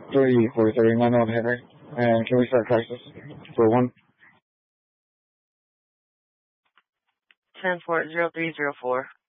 343 North Henry. And can we start crisis for 1? 10-4-0304.